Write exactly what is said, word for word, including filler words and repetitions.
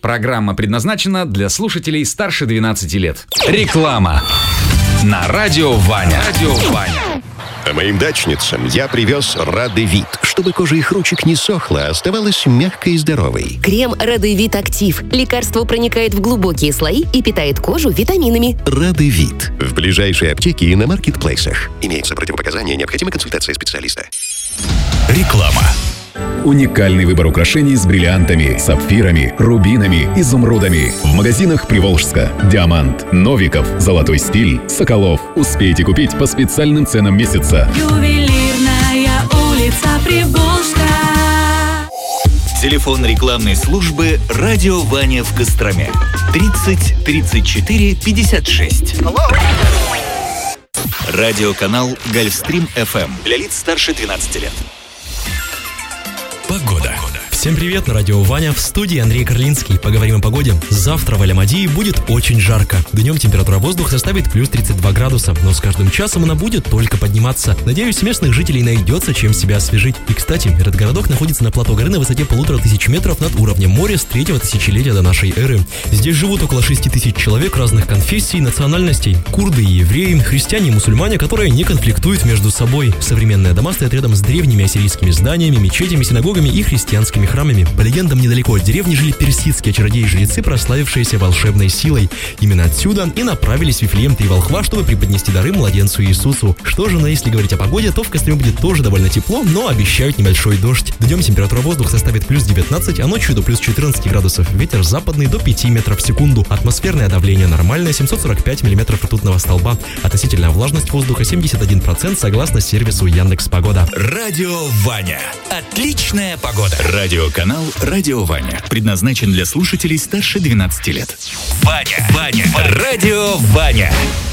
Программа предназначена для слушателей старше двенадцати лет. Реклама на радио Ваня. Радио Ваня. А моим дачницам я привез Радевит, чтобы кожа их ручек не сохла, а оставалась мягкой и здоровой. Крем Радевит Актив. Лекарство проникает в глубокие слои и питает кожу витаминами. Радевит. В ближайшей аптеке и на маркетплейсах. Имеются противопоказания, необходима консультация специалиста. Реклама. Уникальный выбор украшений с бриллиантами, сапфирами, рубинами, изумрудами. В магазинах Приволжска, Диамант, Новиков, Золотой стиль, Соколов. Успейте купить по специальным ценам месяца. Ювелирная улица Приволжска. Телефон рекламной службы «Радио Ваня» в Костроме. тридцать тридцать четыре пятьдесят шесть. Радиоканал «Гольфстрим эф эм» для лиц старше двенадцати лет. Погода. Всем привет, на радио Ваня, в студии Андрей Карлинский. Поговорим о погоде. Завтра в Аль-Амадии будет очень жарко. Днем температура воздуха составит плюс тридцать два градуса, но с каждым часом она будет только подниматься. Надеюсь, местных жителей найдется чем себя освежить. И, кстати, этот городок находится на плато горы на высоте полутора тысяч метров над уровнем моря с третьего тысячелетия до нашей эры. Здесь живут около шести тысяч человек разных конфессий и национальностей. Курды и евреи, христиане и мусульмане, которые не конфликтуют между собой. Современные дома стоят рядом с древними ассирийскими зданиями, мечетями, синагогами и христианскими храмами. По легендам, недалеко от деревни жили персидские чародеи-жрецы, прославившиеся волшебной силой. Именно отсюда и направились в Вифлеем три волхва, чтобы преподнести дары младенцу Иисусу. Что же, но если говорить о погоде, то в Костроме будет тоже довольно тепло, но обещают небольшой дождь. Днем температура воздуха составит плюс девятнадцать, а ночью до плюс четырнадцать градусов. Ветер западный до пяти метров в секунду. Атмосферное давление нормальное, семьсот сорок пять миллиметров ртутного столба. Относительная влажность воздуха семьдесят один процент согласно сервису Яндекс.Погода. Радио Ваня. Отличная погода. Радиоканал «Радио Ваня» предназначен для слушателей старше двенадцати лет. Ваня, Ваня, Радио Ваня.